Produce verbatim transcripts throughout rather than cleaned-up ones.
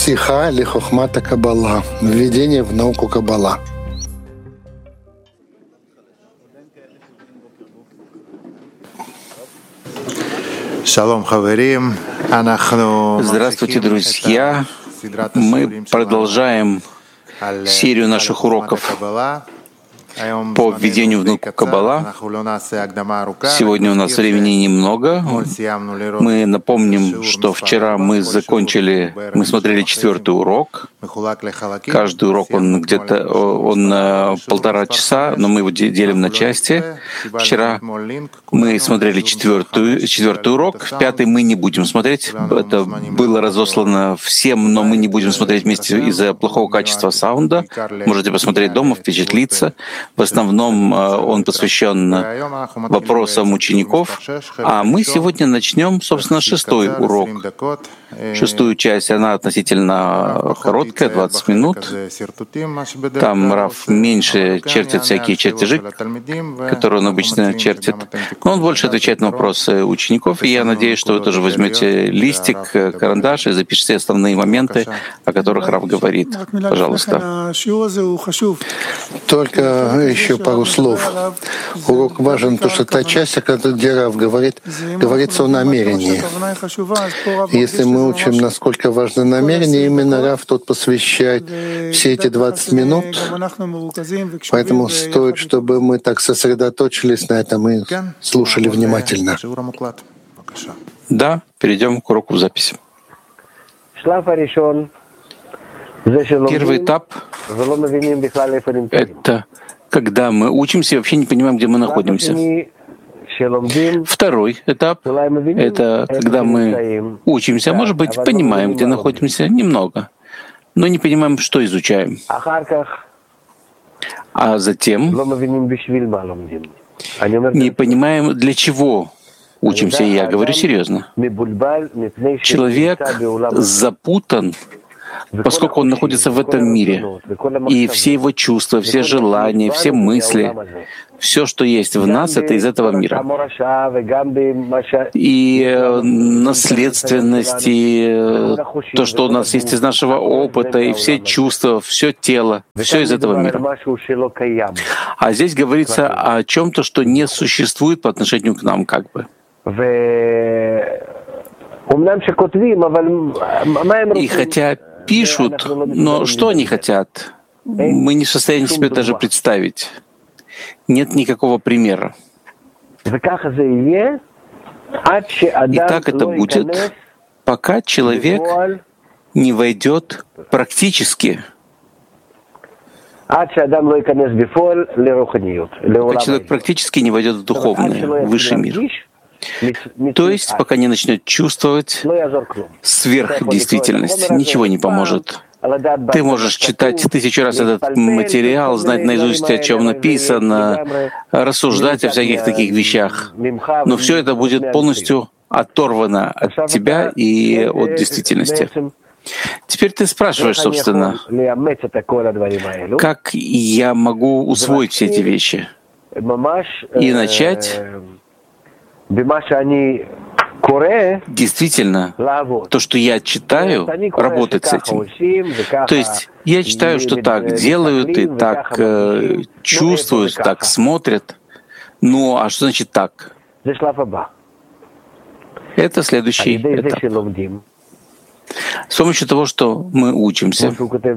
Сиха ли хохмата Каббала. Введение в науку Каббала. Здравствуйте, друзья! Мы продолжаем серию наших уроков по введению в науку Каббала. Сегодня у нас времени немного. Мы напомним, что вчера мы закончили, мы смотрели четвертый урок. Каждый урок, он где-то он полтора часа, но мы его делим на части. Вчера мы смотрели четвертую, четвертый урок, пятый мы не будем смотреть. Это было разослано всем, но мы не будем смотреть вместе из-за плохого качества саунда. Можете посмотреть дома, впечатлиться. В основном он посвящен вопросам учеников, а мы сегодня начнем, собственно, шестой урок. Шестую часть, она относительно короткая, двадцать минут. Там Рав меньше чертит всякие чертежи, которые он обычно чертит. Но он больше отвечает на вопросы учеников, и я надеюсь, что вы тоже возьмете листик, карандаш и запишите основные моменты, о которых Рав говорит. Пожалуйста. Только еще пару слов. Урок важен, потому что та часть, о которой Рав говорит, говорится о намерении. Если мы учим, насколько важно намерение, именно Рав тут посвящает все эти двадцать минут. Поэтому стоит, чтобы мы так сосредоточились на этом и слушали внимательно. Да, перейдем к уроку в записи. Первый этап — это когда мы учимся и вообще не понимаем, где мы находимся. Второй этап — это когда мы учимся, может быть, понимаем, где находимся, немного, но не понимаем, что изучаем. А затем не понимаем, для чего учимся, и я говорю серьезно. Человек запутан, поскольку он находится в этом мире, и все его чувства, все желания, все мысли, все, что есть в нас, это из этого мира. И наследственность, и то, что у нас есть из нашего опыта, и все чувства, все тело, все из этого мира. А здесь говорится о чем-то, что не существует по отношению к нам, как бы. И хотя пишут, но что они хотят, мы не в состоянии себе даже представить. Нет никакого примера. И так это будет, пока человек не войдет практически, пока человек практически не войдет в духовный, высший мир. То есть, пока не начнет чувствовать сверхдействительность, ничего не поможет. Ты можешь читать тысячу раз этот материал, знать наизусть, о чем написано, рассуждать о всяких таких вещах, но все это будет полностью оторвано от тебя и от действительности. Теперь ты спрашиваешь, собственно, как я могу усвоить все эти вещи и начать действительно то, что я читаю, работать с этим. То есть я читаю, что так делают и так э, чувствуют, так смотрят. Ну, а что значит так? Это следующий этап. С помощью того, что мы учимся,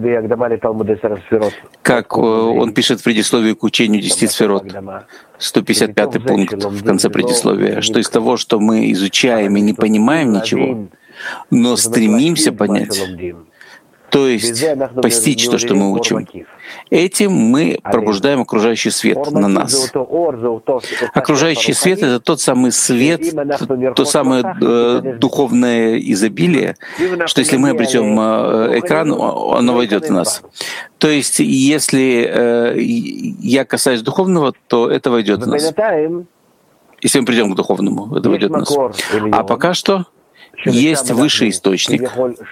как он пишет в предисловии к учению десяти сферот, сто пятьдесят пятый пункт в конце предисловия, что из того, что мы изучаем и не понимаем ничего, но стремимся понять, то есть постичь то, что мы учим, этим мы пробуждаем окружающий свет на нас. Окружающий свет — это тот самый свет, то самое э, духовное изобилие, что если мы обретем э, экран, оно войдет в нас. То есть если э, я касаюсь духовного, то это войдет в нас. Если мы придем к духовному, это войдет в нас. А пока что есть высший источник.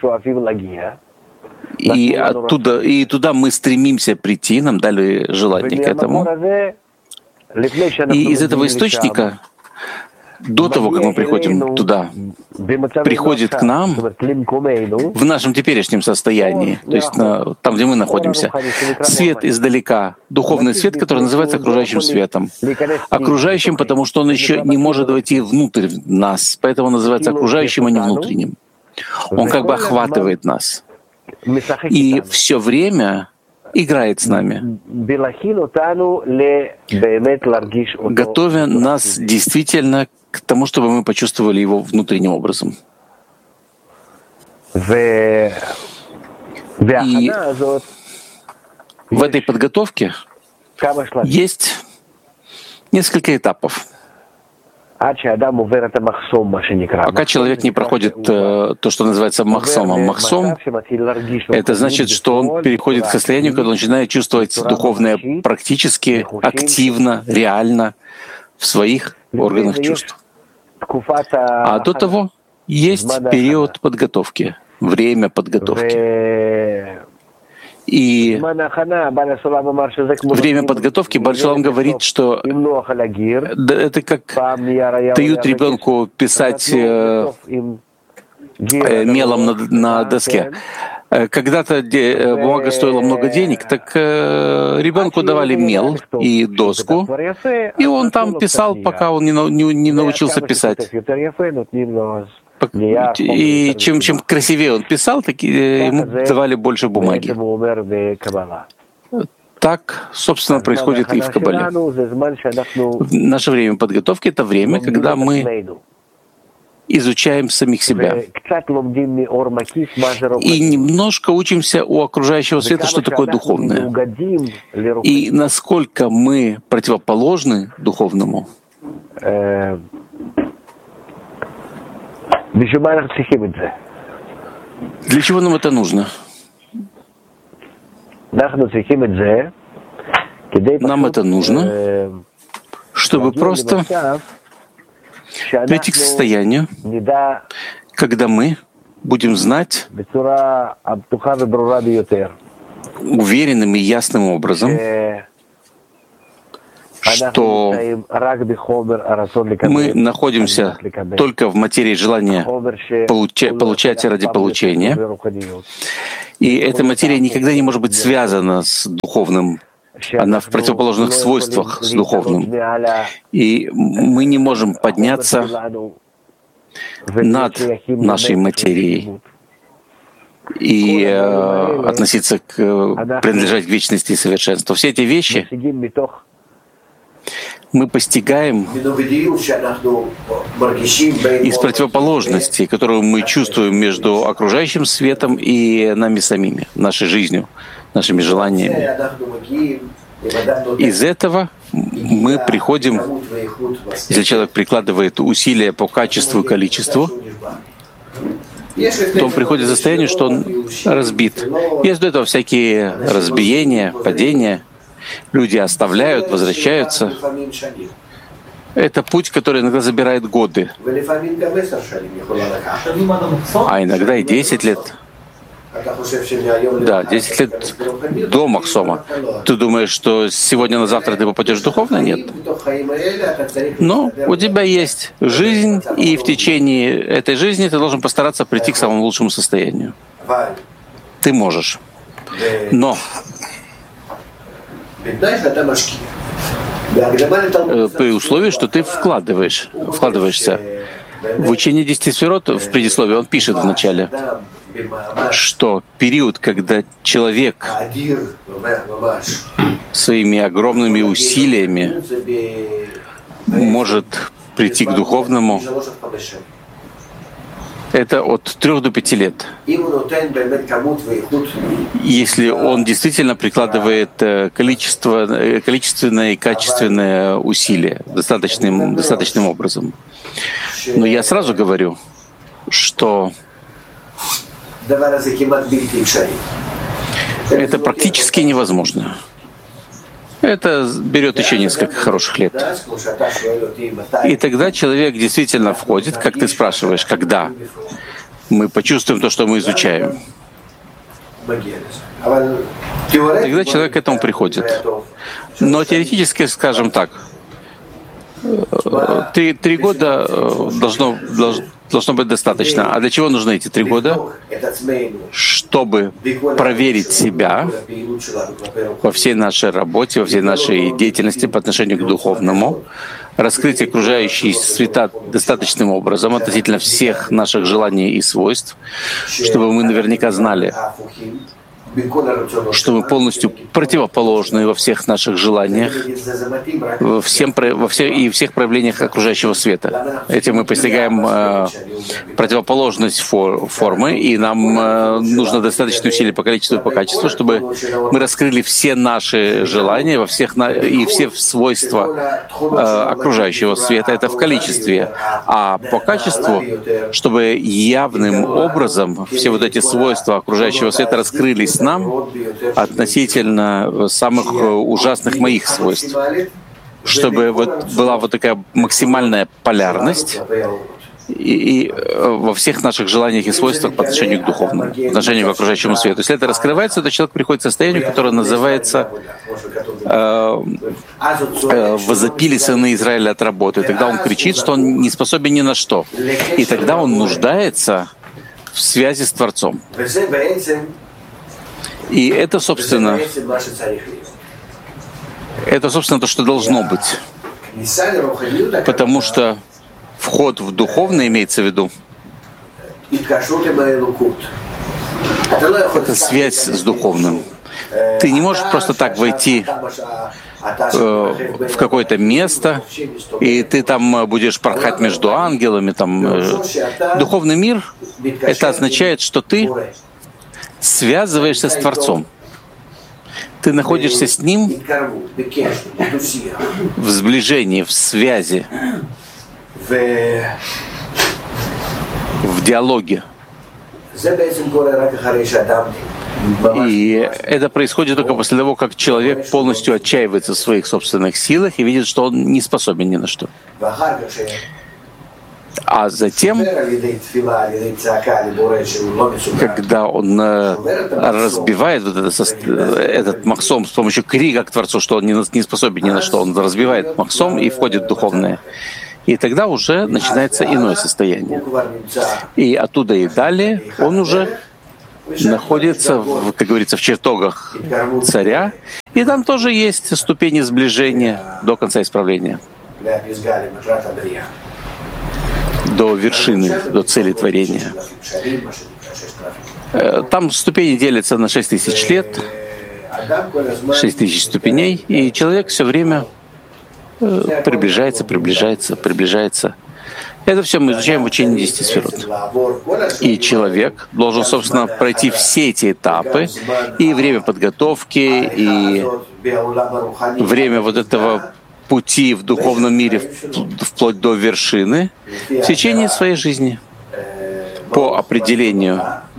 И оттуда, и туда мы стремимся прийти, нам дали желание к этому. И из этого источника до того, как мы приходим туда, приходит к нам в нашем теперешнем состоянии, то есть на, там, где мы находимся, свет издалека, духовный свет, который называется окружающим светом. Окружающим, потому что он еще не может войти внутрь нас, поэтому он называется окружающим, а не внутренним. Он как бы охватывает нас. И все время играет с нами, готовя нас действительно к тому, чтобы мы почувствовали его внутренним образом. И в этой подготовке есть несколько этапов. Пока человек не проходит э, то, что называется махсомом. Махсом — это значит, что он переходит к состоянию, когда он начинает чувствовать духовное практически, активно, реально в своих органах чувств. А до того есть период подготовки, время подготовки. И время подготовки Бааль Шолом говорит, что это как дают ребенку писать э, мелом на, на доске. Когда-то бумага стоила много денег, так э, ребенку давали мел и доску, и он там писал, пока он не, не, не научился писать. И чем, чем красивее он писал, так ему давали больше бумаги. Так, собственно, происходит и в Кабале. Наше время подготовки — это время, когда мы изучаем самих себя и немножко учимся у окружающего света, что такое духовное. И насколько мы противоположны духовному. Для чего нам это нужно? Нам это нужно, чтобы просто прийти к состоянию, когда мы будем знать уверенным и ясным образом, что мы находимся только в материи желания получа- получать ради получения, и эта материя никогда не может быть связана с духовным, она в противоположных свойствах с духовным. И мы не можем подняться над нашей материей и э, относиться к, принадлежать к вечности и совершенству. Все эти вещи мы постигаем из противоположности, которую мы чувствуем между окружающим светом и нами самими, нашей жизнью, нашими желаниями. Из этого мы приходим, если человек прикладывает усилия по качеству и количеству, то он приходит к состоянию, что он разбит. Есть до этого всякие разбиения, падения. Люди оставляют, возвращаются. Это путь, который иногда забирает годы, а иногда и десять лет. Да, десять лет до Махсома. Ты думаешь, что сегодня на завтра ты попадешь в духовное? Нет. Но у тебя есть жизнь, и в течение этой жизни ты должен постараться прийти к самому лучшему состоянию. Ты можешь. Но при условии, что ты вкладываешь, вкладываешься. В учении десяти сферот, в предисловии, он пишет в начале, что период, когда человек своими огромными усилиями может прийти к духовному, это от трех до пяти лет. Если он действительно прикладывает количество, количественное и качественное усилие достаточным, достаточным образом. Но я сразу говорю, что это практически невозможно. Это берет еще несколько хороших лет. И тогда человек действительно входит, как ты спрашиваешь, когда мы почувствуем то, что мы изучаем. Тогда человек к этому приходит. Но теоретически, скажем так, Три, три года должно, должно, должно быть достаточно. А для чего нужны эти три года? Чтобы проверить себя во всей нашей работе, во всей нашей деятельности по отношению к духовному, раскрыть окружающие света достаточным образом относительно всех наших желаний и свойств, чтобы мы наверняка знали, что мы полностью противоположны во всех наших желаниях, во, всем, во всех, и всех проявлениях окружающего света. Этим мы постигаем э, противоположность фор, формы, и нам э, нужно достаточно усилий по количеству и по качеству, чтобы мы раскрыли все наши желания во всех на, и все свойства э, окружающего света. Это в количестве. А по качеству, чтобы явным образом все вот эти свойства окружающего света раскрылись нам относительно самых ужасных моих свойств, чтобы вот была вот такая максимальная полярность и, и во всех наших желаниях и свойствах по отношению к духовному, по отношению к окружающему свету. Если это раскрывается, то человек приходит к состоянию, которое называется э, э, «возопили сыны Израиля от работы». И тогда он кричит, что он не способен ни на что. И тогда он нуждается в связи с Творцом. И это, собственно, это, собственно, то, что должно быть. Потому что вход в духовное имеется в виду. Это связь с духовным. Ты не можешь просто так войти э, в какое-то место, и ты там будешь порхать между ангелами. Там, э. Духовный мир — это означает, что ты связываешься с Творцом. Ты находишься с Ним в сближении, в связи, в диалоге. И это происходит только после того, как человек полностью отчаивается в своих собственных силах и видит, что он не способен ни на что. А затем, когда он разбивает вот этот, этот махсом с помощью крика к Творцу, что он не способен ни на что, он разбивает махсом и входит в духовное. И тогда уже начинается иное состояние. И оттуда и далее он уже находится, в, как говорится, в чертогах царя. И там тоже есть ступени сближения до конца исправления, до вершины, до цели творения. Там ступени делятся на шесть тысяч лет, шесть тысяч ступеней, и человек все время приближается, приближается, приближается. Это все мы изучаем в учении десяти сферот. И человек должен, собственно, пройти все эти этапы, и время подготовки, и время вот этого пути в духовном мире вплоть до вершины в течение своей жизни. По определению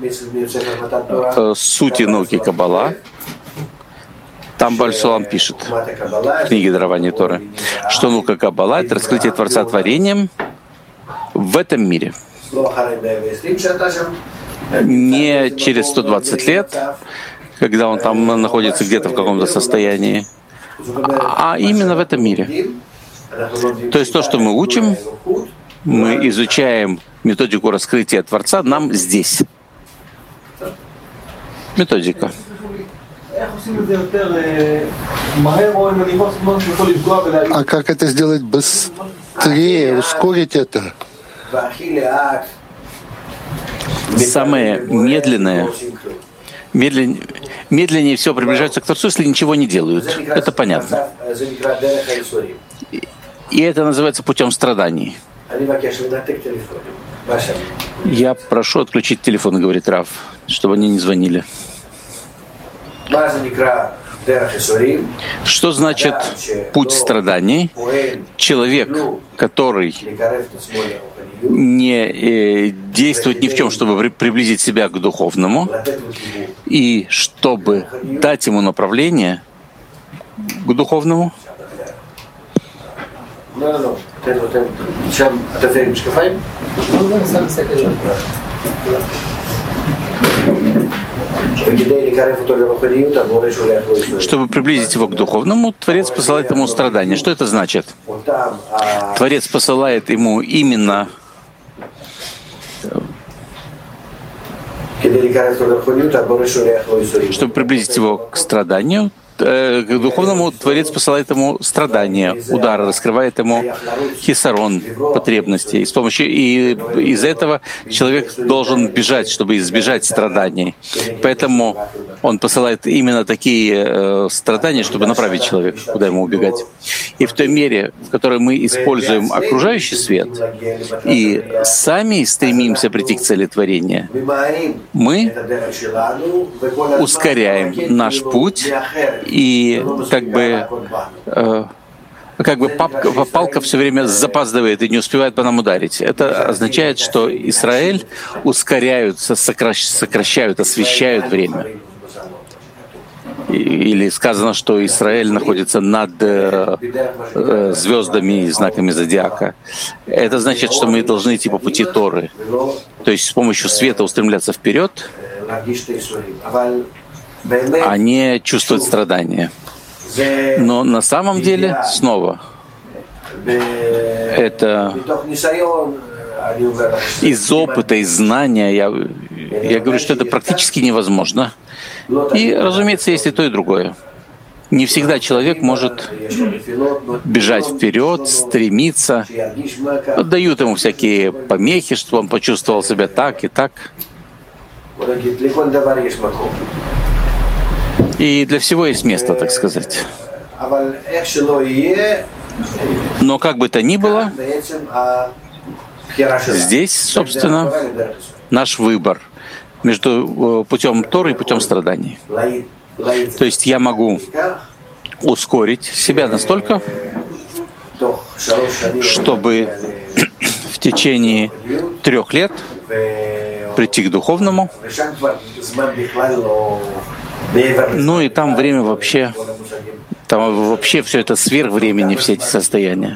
э, сути науки Каббала, там Бааль Сулам пишет в книге «Дарование Торы», что наука Каббала — это раскрытие Творца творением в этом мире. Не через сто двадцать лет, когда он там находится где-то в каком-то состоянии, а именно в этом мире. То есть то, что мы учим, мы изучаем методику раскрытия Творца нам здесь. Методика. А как это сделать быстрее, ускорить это? Самое медленное, медлен, медленнее всего приближаются к Творцу, если ничего не делают. Это понятно. И это называется путем страданий. Я прошу отключить телефон, говорит Рав, чтобы они не звонили. Что значит путь страданий? Человек, который не э, действует ни в чем, чтобы при, приблизить себя к духовному, и чтобы дать ему направление к духовному. Чтобы приблизить его к духовному, Творец посылает ему страдания. Что это значит? Творец посылает ему именно чтобы приблизить его к страданию, к духовному, Творец посылает ему страдания, удары, раскрывает ему хисарон, потребности. И с помощью и из этого человек должен бежать, чтобы избежать страданий. Поэтому он посылает именно такие э, страдания, чтобы направить человека, куда ему убегать. И в той мере, в которой мы используем окружающий свет и сами стремимся прийти к цели творения, мы ускоряем наш путь, и как бы, э, как бы папка, палка все время запаздывает и не успевает по нам ударить. Это означает, что Израиль ускоряются, сокращ, сокращают, освещают время. Или сказано, что Израиль находится над э, э, звездами и знаками зодиака. Это значит, что мы должны идти по пути Торы, то есть с помощью света устремляться вперед, а не чувствовать страдания. Но на самом деле, снова, это из опыта, из знания, я, я говорю, что это практически невозможно. И, разумеется, есть и то, и другое. Не всегда человек может бежать вперед, стремиться. Дают ему всякие помехи, чтобы он почувствовал себя так и так. И для всего есть место, так сказать. Но как бы то ни было, здесь, собственно, наш выбор между путем Торы и путем страданий. То есть я могу ускорить себя настолько, чтобы в течение трех лет прийти к духовному. Ну и там время вообще, там вообще все это сверх времени, все эти состояния.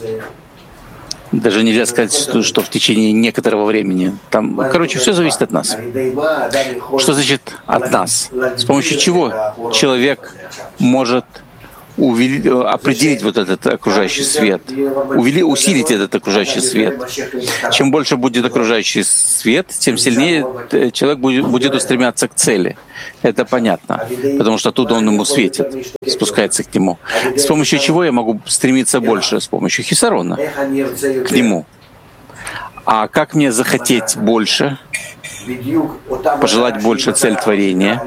Даже нельзя сказать, что, что в течение некоторого времени. Там, короче, все зависит от нас. Что значит от нас? С помощью чего человек может увели, определить вот этот окружающий свет, увели, усилить этот окружающий свет. Чем больше будет окружающий свет, тем сильнее человек будет, будет устремляться к цели. Это понятно, потому что оттуда он ему светит, спускается к нему. С помощью чего я могу стремиться больше? С помощью хисарона к нему. А как мне захотеть больше, пожелать больше цель творения,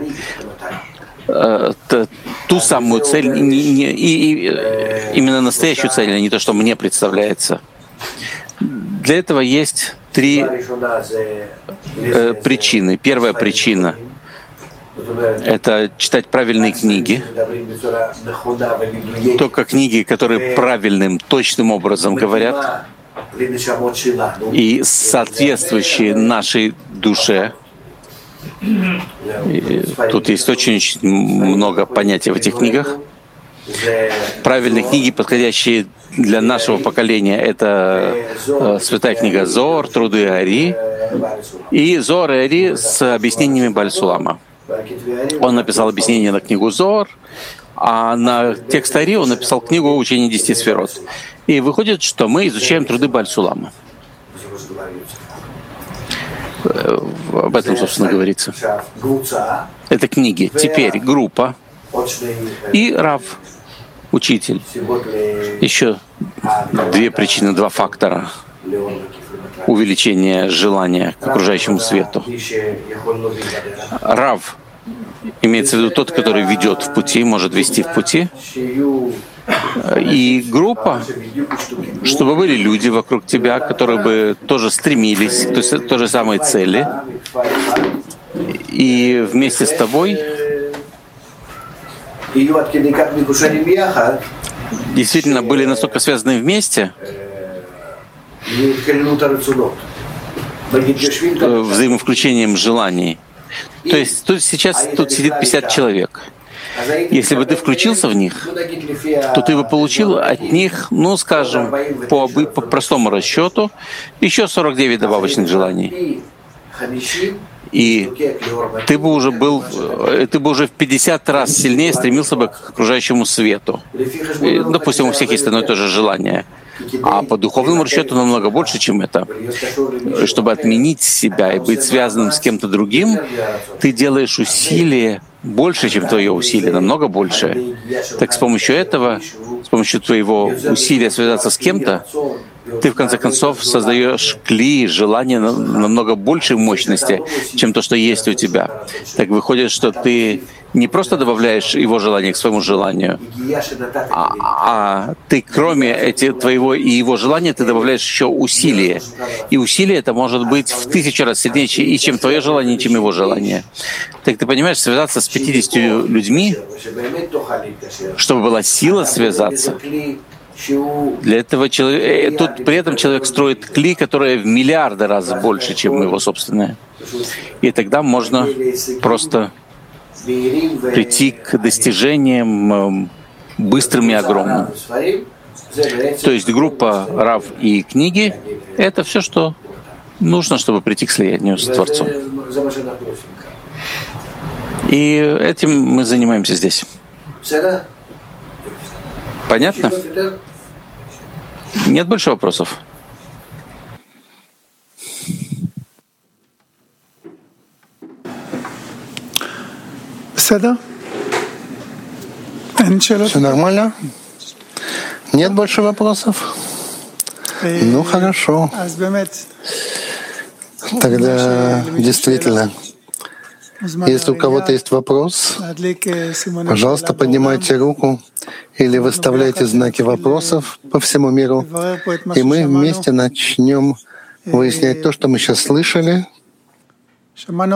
ту самую цель, не, не, и, и именно настоящую цель, а не то, что мне представляется. Для этого есть три э, причины. Первая причина — это читать правильные книги, только книги, которые правильным, точным образом говорят и соответствующие нашей душе. И тут есть очень-очень много понятий в этих книгах. Правильные книги, подходящие для нашего поколения, это э, святая книга Зоар, Труды Ари и Зоар и Ари с объяснениями Бааль Сулама. Он написал объяснение на книгу Зоар, а на текст Ари он написал книгу «Учение десяти сферот». И выходит, что мы изучаем труды Бааль Сулама. Об этом, собственно, говорится. Это книги. Теперь группа и Рав, учитель. Еще две причины, два фактора увеличения желания к окружающему свету. Рав имеется в виду тот, который ведет в пути, может вести в пути. И группа, чтобы были люди вокруг тебя, которые бы тоже стремились к той, той же самой цели, и вместе с тобой действительно были настолько связаны вместе, взаимовключением желаний. То есть тут сейчас тут сидит пятьдесят человек. Если бы ты включился в них, то ты бы получил от них, ну, скажем, по, по простому расчету, еще сорок девять добавочных желаний. И ты бы уже был, ты бы уже в пятьдесят раз сильнее стремился бы к окружающему свету. И, допустим, у всех есть одно и то же желание. А по духовному расчету намного больше, чем это. Чтобы отменить себя и быть связанным с кем-то другим, ты делаешь усилия больше, чем твое усилие, намного больше. Так с помощью этого, с помощью твоего усилия связаться с кем-то, ты в конце концов создаешь кли, желание намного большей мощности, чем то, что есть у тебя. Так выходит, что ты не просто добавляешь его желание к своему желанию, а, а ты кроме эти, твоего и его желания, ты добавляешь еще усилие. И усилие это может быть в тысячу раз сильнее, и чем твое желание, и чем его желание. Так ты понимаешь, связаться с пятьюдесятью людьми, чтобы была сила связаться, для этого человек, тут при этом человек строит кли, которое в миллиарды раз больше, чем его собственное. И тогда можно просто прийти к достижениям быстрым и огромным. То есть группа Рав и книги — это все, что нужно, чтобы прийти к слиянию с Творцом. И этим мы занимаемся здесь. Понятно? Нет больше вопросов? Все нормально? Нет больше вопросов? Ну, хорошо. Тогда действительно, если у кого-то есть вопрос, пожалуйста, поднимайте руку или выставляйте знаки вопросов по всему миру, и мы вместе начнем выяснять то, что мы сейчас слышали. Мы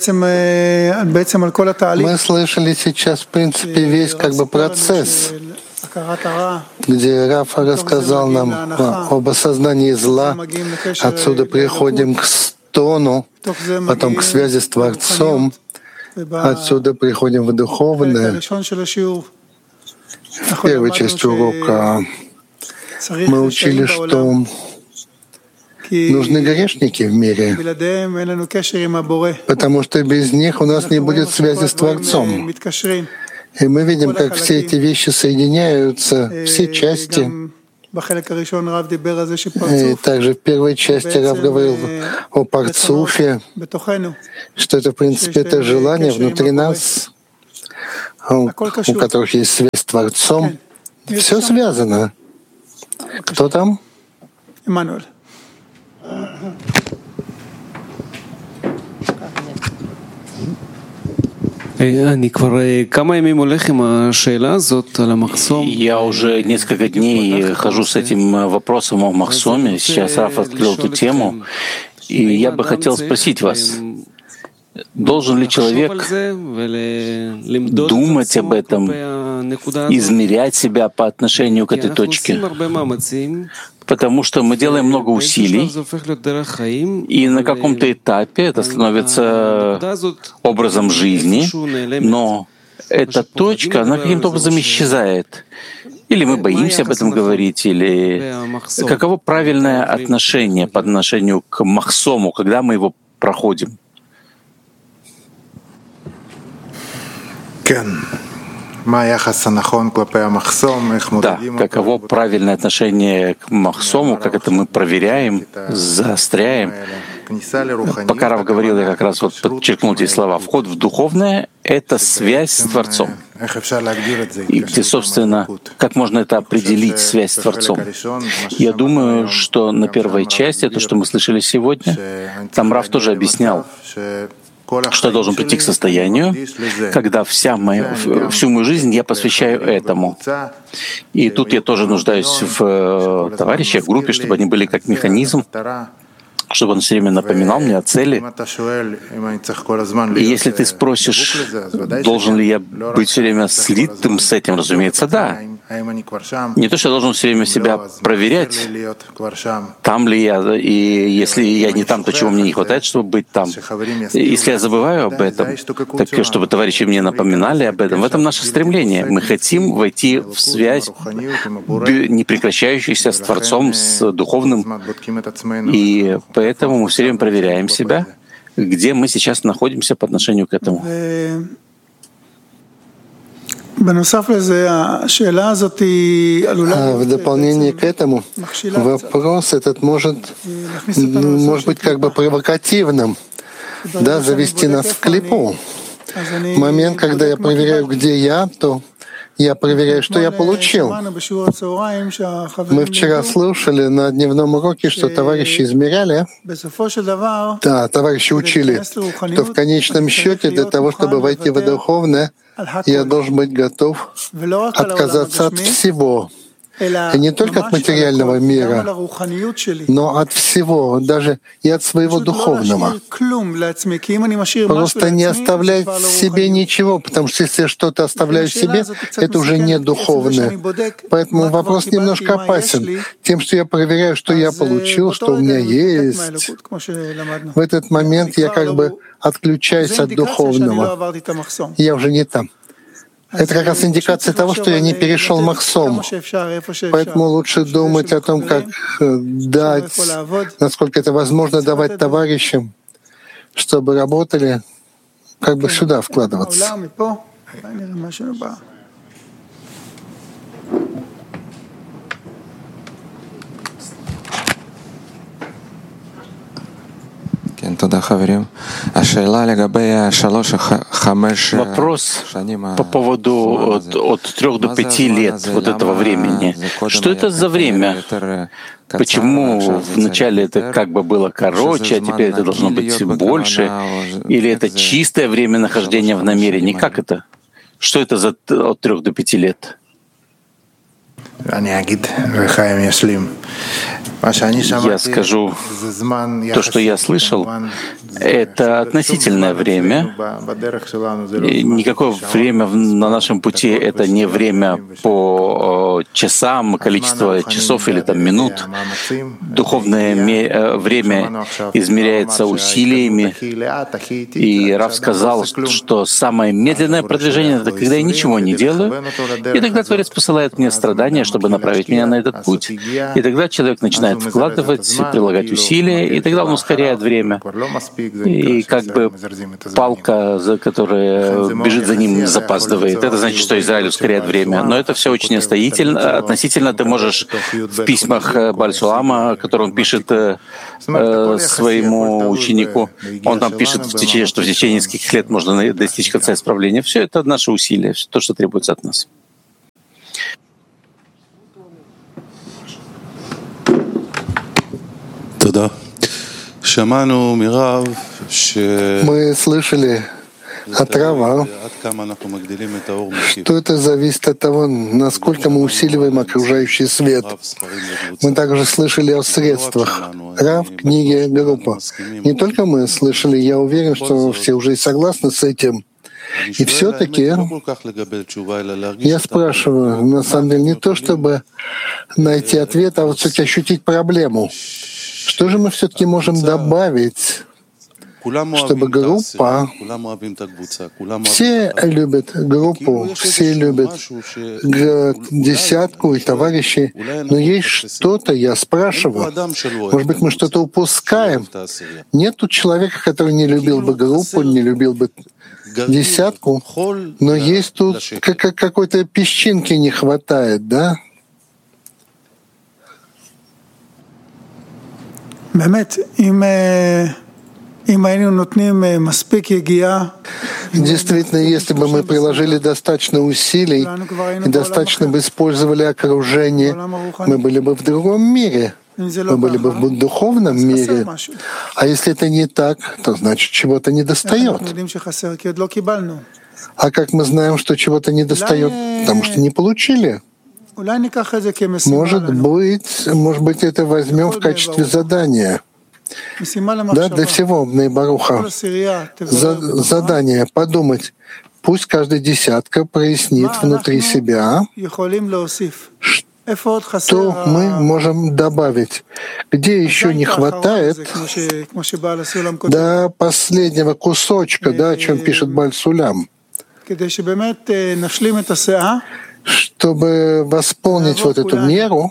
слышали сейчас, в принципе, весь как бы процесс, где Раф рассказал нам об осознании зла, отсюда приходим к стону, потом к связи с Творцом, отсюда приходим в духовное. В первой части урока мы учили, что нужны грешники в мире, потому что без них у нас не будет связи с Творцом. И мы видим, как все эти вещи соединяются, все части. И также в первой части Рав говорил о парцуфе, что это, в принципе, это желание внутри нас, у которых есть связь с Творцом. Все связано. Кто там? Эммануэль. Я уже несколько дней хожу с этим вопросом о Махсоме. Сейчас Раф открыл эту тему. И я бы хотел спросить вас, должен ли человек думать об этом, измерять себя по отношению к этой точке? Потому что мы делаем много усилий, и на каком-то этапе это становится образом жизни, но эта точка, она каким-то образом исчезает. Или мы боимся об этом говорить, или каково правильное отношение по отношению к Махсому, когда мы его проходим? Да, каково правильное отношение к Махсому, как это мы проверяем, заостряем. Пока Рав говорил, я как раз вот подчеркнул эти слова. Вход в духовное — это связь с Творцом. И где, собственно, как можно это определить, связь с Творцом? Я думаю, что на первой части, то, что мы слышали сегодня, там Рав тоже объяснял, что я должен прийти к состоянию, когда вся моя, всю мою жизнь я посвящаю этому. И тут я тоже нуждаюсь в товарищах, в группе, чтобы они были как механизм, чтобы он все время напоминал мне о цели. И если ты спросишь, должен ли я быть все время слитым с этим, разумеется, да. Не то, что я должен все время себя проверять, там ли я, и если я не там, то чего мне не хватает, чтобы быть там. Если я забываю об этом, так чтобы товарищи мне напоминали об этом, в этом наше стремление. Мы хотим войти в связь, непрекращающуюся с Творцом, с Духовным, и поэтому мы все время проверяем себя, где мы сейчас находимся по отношению к этому. А в дополнение к этому вопрос этот может, может быть как бы провокативным, да, завести нас в клипу. В момент, когда я проверяю, где я, то я проверяю, что я получил. Мы вчера слушали на дневном уроке, что товарищи измеряли, да, товарищи учили, что в конечном счете для того, чтобы войти в духовное, я должен быть готов отказаться от всего. И не только от материального мира, но от всего, даже и от своего духовного. Просто не оставлять себе ничего, потому что если я что-то оставляю себе, это уже не духовное. Поэтому вопрос немножко опасен. Тем, что я проверяю, что я получил, что у меня есть, в этот момент я как бы отключаюсь от духовного. Я уже не там. Это как раз индикация того, что я не перешел махсом. Поэтому лучше думать о том, как дать, насколько это возможно давать товарищам, чтобы работали, как бы сюда вкладываться. Вопрос по поводу от, от трех до пяти лет вот этого времени. Что это за время? Почему вначале это как бы было короче, а теперь это должно быть больше? Или это чистое время нахождения в намерении? Как это? Что это за от трех до пяти лет? Я скажу, то, что я слышал, это относительное время. И никакое время на нашем пути — это не время по часам, количество часов или там минут. Духовное время измеряется усилиями. И Рав сказал, что самое медленное продвижение — это когда я ничего не делаю. И тогда Творец посылает мне страдания, чтобы направить меня на этот путь. И тогда человек начинает вкладывать, прилагать усилия, и тогда он ускоряет время. И как бы палка, которая бежит за ним, запаздывает. Это значит, что Израиль ускоряет время. Но это все очень относительно. Относительно ты можешь в письмах Бааль Сулама, которые он пишет э, своему ученику, он там пишет, в течение, что в течение нескольких лет можно достичь конца исправления. Все это наши усилия, все то, что требуется от нас. Мы слышали от Рава, что это зависит от того, насколько мы усиливаем окружающий свет. Мы также слышали о средствах. Рав, книги, группа. Не только мы слышали, я уверен, что все уже и согласны с этим. И все-таки я спрашиваю, на самом деле, не то чтобы найти ответ, а вот все-таки ощутить проблему. Что же мы все-таки можем добавить, чтобы группа, все любят группу, все любят десятку и товарищей, но есть что-то, я спрашиваю, может быть, мы что-то упускаем. Нет тут человека, который не любил бы группу, не любил бы десятку, но есть тут какой-то песчинки не хватает, да? Действительно, если бы мы приложили достаточно усилий и достаточно бы использовали окружение, мы были бы в другом мире, мы были бы в духовном мире. А если это не так, то значит чего-то недостает. А как мы знаем, что чего-то недостает? Потому что не получили. Может быть, может быть, это возьмем в качестве задания. Да, для всего, Бней Баруха. Задание — подумать. Пусть каждая десятка прояснит внутри себя, что мы можем добавить. Где еще не хватает до последнего кусочка, да, о чем пишет Бааль Сулам, чтобы восполнить вот эту меру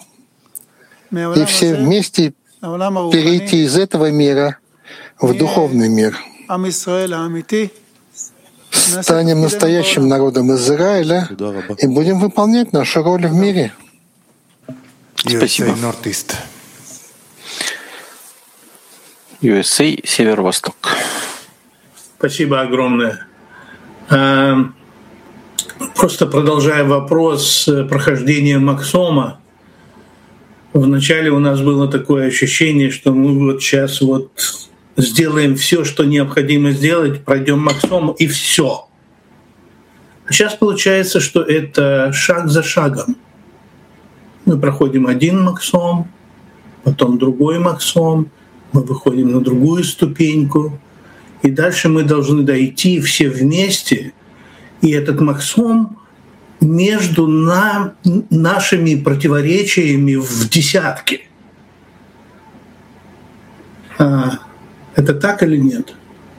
и все вместе перейти из этого мира в духовный мир. станем настоящим народом Израиля и будем выполнять нашу роль в мире. Спасибо. ю эс эй, Северо-Восток. Спасибо огромное. Просто продолжая вопрос прохождения Максома, вначале у нас было такое ощущение, что мы вот сейчас вот сделаем все, что необходимо сделать, пройдем Максом и все. А сейчас получается, что это шаг за шагом. Мы проходим один Максом, потом другой Максом, мы выходим на другую ступеньку, и дальше мы должны дойти все вместе, и этот Максом между на, нашими противоречиями в десятке. А, это так или нет?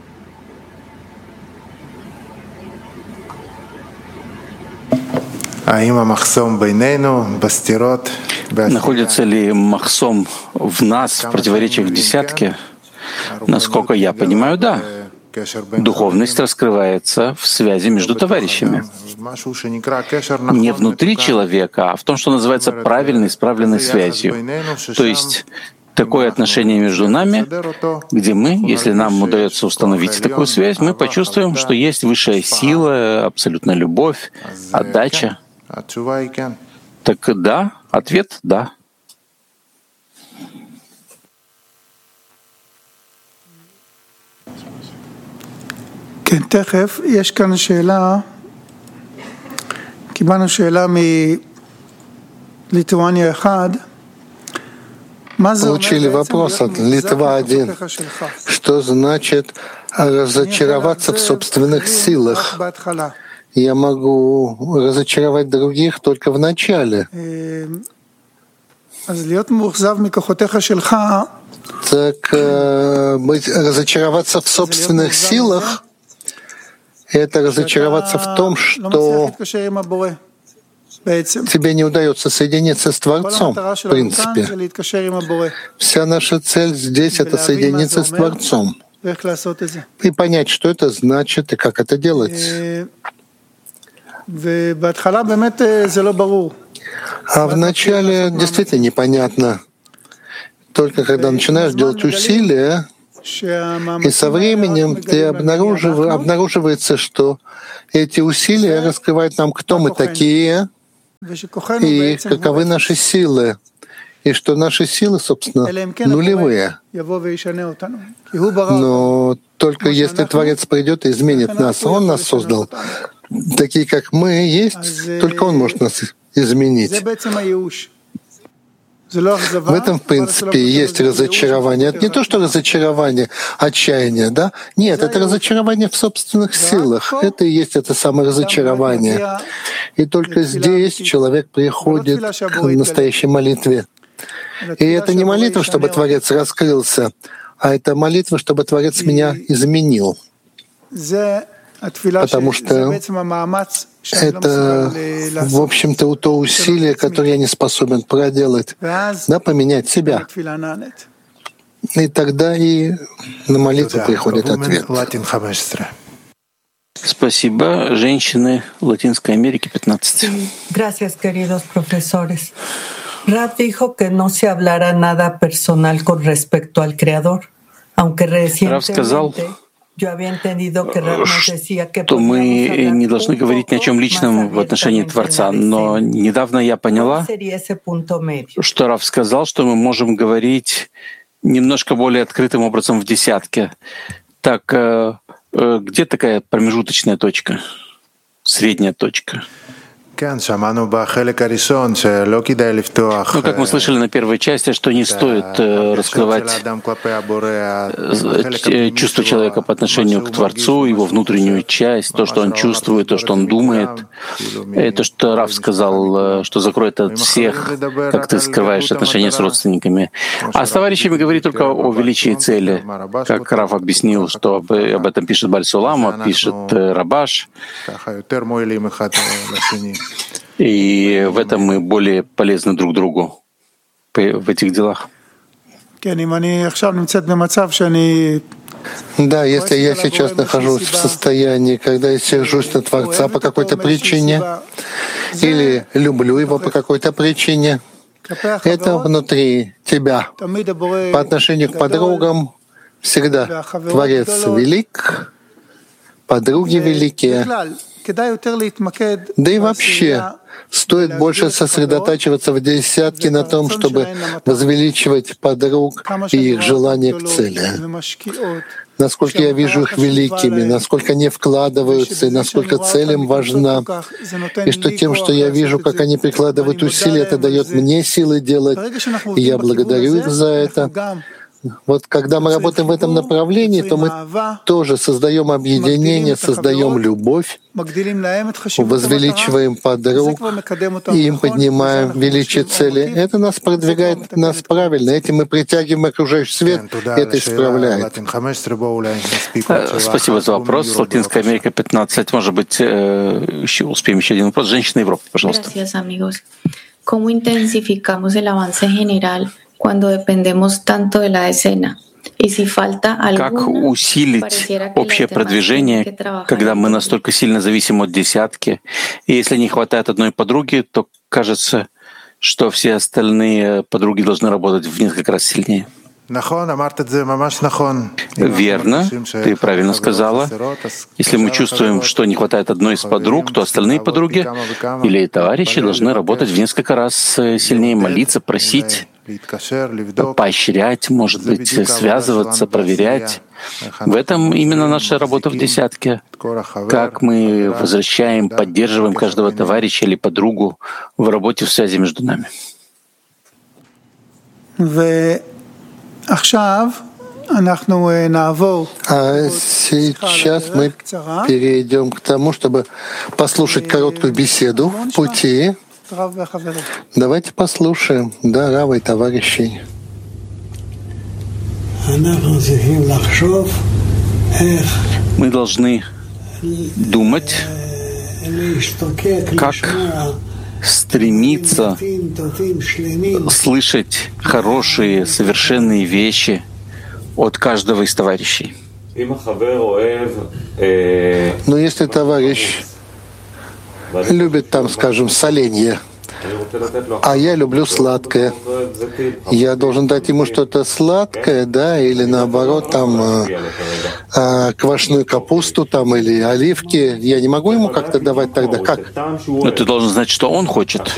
Находится ли махсом в нас, в противоречиях в десятке? Насколько я понимаю, да. Духовность раскрывается в связи между товарищами. Не внутри человека, а в том, что называется правильной, исправленной связью. То есть такое отношение между нами, где мы, если нам удается установить такую связь, мы почувствуем, что есть высшая сила, абсолютная любовь, отдача. Так да, ответ — да. כן, תכף, יש כאן שאלה, קיבלנו שאלה מליטואניה אחד, Получили вопрос от Литва один. Что значит разочароваться в собственных силах? Я могу разочаровать других только в начале. Так быть, разочароваться в собственных силах — это разочароваться в том, что тебе не удается соединиться с Творцом, в принципе. Вся наша цель здесь — это соединиться с Творцом и понять, что это значит и как это делать. А вначале действительно непонятно. Только когда начинаешь делать усилия, и со временем ты обнаружив... обнаруживается, что эти усилия раскрывают нам, кто мы такие и каковы наши силы, и что наши силы, собственно, нулевые. Но только если Творец придет и изменит нас, Он нас создал, такие, как мы есть, только Он может нас изменить. В этом, в принципе, и есть разочарование. Это не то, что разочарование, отчаяние, да? Нет, это разочарование в собственных силах. Это и есть это самое разочарование. И только здесь человек приходит к настоящей молитве. И это не молитва, чтобы Творец раскрылся, а это молитва, чтобы Творец меня изменил. Потому что это, в общем-то, то усилие, которое я не способен проделать, да, поменять себя. И тогда и на молитву приходит ответ. Спасибо. Женщины Латинской Америки, пятнадцать. Gracias, queridos profesores. Rab dijo que no se hablara nada personal con respecto al Creador, aunque recientemente что мы не должны говорить ни о чем личном в отношении Творца. Но недавно я поняла, что Рав сказал, что мы можем говорить немножко более открытым образом в десятке. Так, где такая промежуточная точка, средняя точка? Ну, как мы слышали на первой части, что не стоит раскрывать чувство человека по отношению к Творцу, его внутреннюю часть, то, что он чувствует, то, что он думает. И то, что Рав сказал, что закроет от всех, как ты скрываешь отношения с родственниками. А с товарищами говорит только о величии цели. Как Рав объяснил, что об этом пишет Баль Сулама, пишет Рабаш. И в этом мы более полезны друг другу в этих делах. Да, если я сейчас нахожусь в состоянии, когда я сержусь на Творца по какой-то причине, или люблю его по какой-то причине, это внутри тебя. По отношению к подругам всегда Творец велик, подруги великие. Да и вообще, стоит больше сосредотачиваться в десятке на том, чтобы возвеличивать подруг и их желание к цели. Насколько я вижу их великими, насколько они вкладываются, и насколько цель им важна. И что тем, что я вижу, как они прикладывают усилия, это дает мне силы делать, и я благодарю их за это. Вот когда мы работаем в этом направлении, то мы тоже создаем объединение, создаем любовь, возвеличиваем подруг и им поднимаем величие цели. Это нас продвигает нас правильно. Этим мы притягиваем окружающий свет, это исправляет. Спасибо за вопрос. Латинская Америка, пятнадцать лет. Может быть, еще успеем еще один вопрос. Женщина Европы, пожалуйста. Cuando dependemos tanto de la escena. Как усилить общее продвижение, когда мы настолько сильно зависим от десятки? И если не хватает одной подруги, то кажется, что все остальные подруги должны работать в несколько раз сильнее. Верно, ты правильно сказала. Если мы чувствуем, что не хватает одной из подруг, то остальные подруги или товарищи должны работать в несколько раз сильнее, молиться, просить, поощрять, может быть, связываться, проверять. В этом именно наша работа в десятке. Как мы возвращаем, поддерживаем каждого товарища или подругу в работе, в связи между нами. А сейчас мы перейдем к тому, чтобы послушать короткую беседу в пути. Давайте послушаем, да, Рава и товарищей. Мы должны думать, как стремиться слышать хорошие, совершенные вещи от каждого из товарищей. Но если товарищ любит там, скажем, соленье, а я люблю сладкое, я должен дать ему что-то сладкое, да, или наоборот, там э, квашеную капусту, там, или оливки. Я не могу ему как-то давать тогда, как? Но ты должен знать, что он хочет.